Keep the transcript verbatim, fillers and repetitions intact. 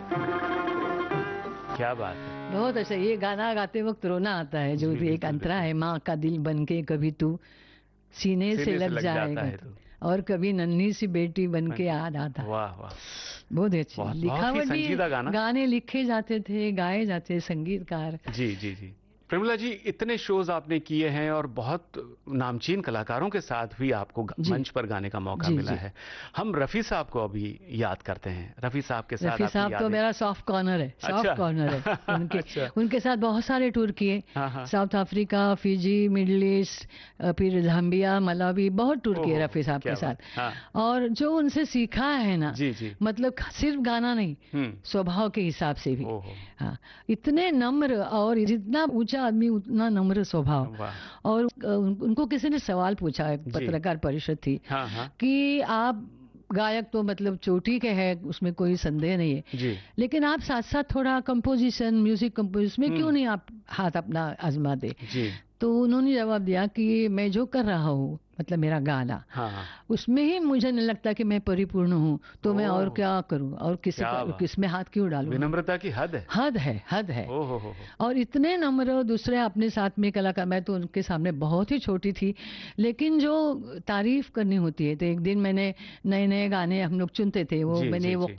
क्या बात है। बहुत अच्छा, ये गाना गाते वक्त रोना आता है, जो जी, एक बिल्कुल, अंतरा बिल्कुल। है, माँ का दिल बनके कभी तू सीने से सीने से लग लग जाता जाएगा है तू, तू। और कभी नन्ही सी बेटी बनके मन- याद आता है। वाह वाह। बहुत अच्छी बहुत बहुत ही लिखावट भी, संजीदा गाना। गाने लिखे जाते थे, गाए जाते, संगीतकार। जी जी जी। प्रेमिला जी, इतने शोज आपने किए हैं और बहुत नामचीन कलाकारों के साथ भी आपको ग- जी मंच पर गाने का मौका जी मिला जी। है। हम रफी साहब को अभी याद करते हैं। रफी साहब के साथ रफी आपकी साहब तो यादें। मेरा सॉफ्ट कॉर्नर है, अच्छा। सॉफ्ट कॉर्नर है उनके। अच्छा। उनके साथ बहुत सारे टूर किए, हाँ हाँ। South Africa, Fiji, middle east, अ, फिर जाम्बिया, मलावी, बहुत टूर किए ओहो रफी साहब के क्या बात। साथ। हाँ। और जो उनसे सीखा है ना, जी जी। मतलब सिर्फ गाना नहीं, हम्म। स्वभाव के हिसाब से भी। ओहो। हाँ, इतने नम्र, और जितना ऊंचा आदमी उतना नम्र स्वभाव। वाह। और अ, उन, उनको किसी ने सवाल पूछा, एक जी। पत्रकार परिषद थी, हाँ हाँ। कि आप गायक तो मतलब चोटी के हैं, उसमें कोई संदेह नहीं है, जी। लेकिन आप साथ साथ थोड़ा कंपोजिशन, म्यूजिक कंपोजिशन में क्यों हम्म। नहीं आप हाथ अपना आजमा दे। जी। तो उन्होंने जवाब दिया कि मैं जो कर रहा हूँ, मतलब मेरा गाना, हाँ हाँ। उसमें ही मुझे नहीं लगता कि मैं परिपूर्ण हूँ, तो मैं और ओह क्या करूँ, और किसी क्या का, बात। किसमें हाथ क्यों डालूँ। विनम्रता की हद है। हद है, हद है। ओहो हो हो। और इतने नम्र, दूसरे अपने साथ में कलाकार, मैं तो उनके सामने बहुत ही छोटी थी, लेकिन जो तारीफ करनी होती है, तो एक दिन मैंने नए नए गाने हम लोग चुनते थे, वो जी मैंने जी वो जी।